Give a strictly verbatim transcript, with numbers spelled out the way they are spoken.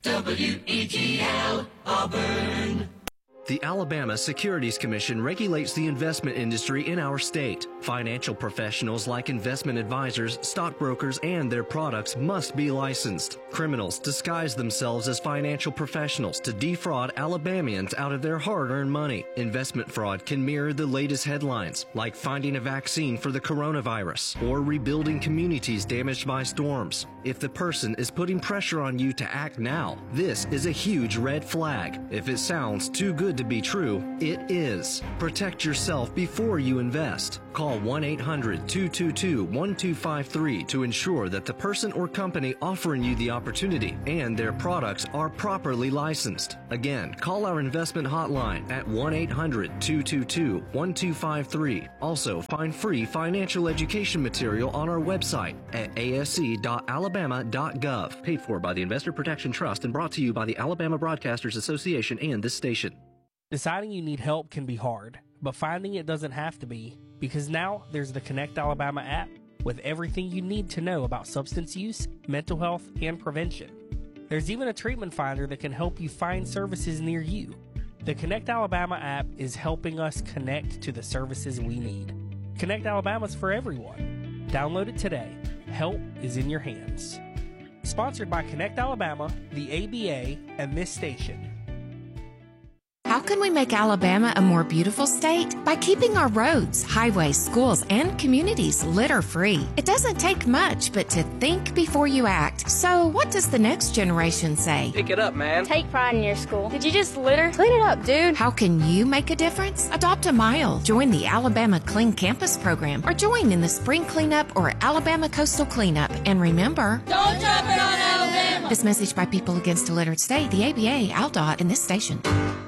W E G L, Auburn. The Alabama Securities Commission regulates the investment industry in our state. Financial professionals like investment advisors, stockbrokers, and their products must be licensed. Criminals disguise themselves as financial professionals to defraud Alabamians out of their hard-earned money. Investment fraud can mirror the latest headlines, like finding a vaccine for the coronavirus or rebuilding communities damaged by storms. If the person is putting pressure on you to act now, this is a huge red flag. If it sounds too good to be true, it is. Protect yourself before you invest. Call one eight hundred, two two two, one two five three to ensure that the person or company offering you the opportunity and their products are properly licensed. Again, call our investment hotline at one eight hundred, two two two, one two five three. Also, find free financial education material on our website at a s c dot alabama dot gov. Paid for by the Investor Protection Trust and brought to you by the Alabama Broadcasters Association and this station. Deciding you need help can be hard, but finding it doesn't have to be, because now there's the Connect Alabama app with everything you need to know about substance use, mental health, and prevention. There's even a treatment finder that can help you find services near you. The Connect Alabama app is helping us connect to the services we need. Connect Alabama's for everyone. Download it today. Help is in your hands. Sponsored by Connect Alabama, the A B A, and this station. How can we make Alabama a more beautiful state? By keeping our roads, highways, schools, and communities litter-free. It doesn't take much, but to think before you act. So what does the next generation say? Pick it up, man. Take pride in your school. Did you just litter? Clean it up, dude. How can you make a difference? Adopt a mile. Join the Alabama Clean Campus program or join in the Spring Cleanup or Alabama Coastal Cleanup. And remember, don't drop it on Alabama. This message by People Against a Littered State, the A B A, ALDOT, and this station.